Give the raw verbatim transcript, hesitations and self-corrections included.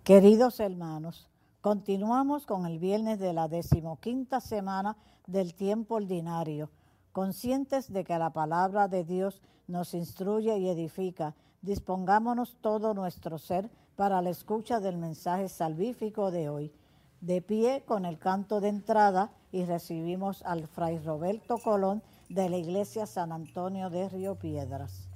Queridos hermanos, continuamos con el viernes de la decimoquinta semana del tiempo ordinario, conscientes de que la palabra de Dios nos instruye y edifica. Dispongámonos todo nuestro ser para la escucha del mensaje salvífico de hoy. De pie con el canto de entrada y recibimos al Fray Roberto Colón de la Iglesia San Antonio de Río Piedras.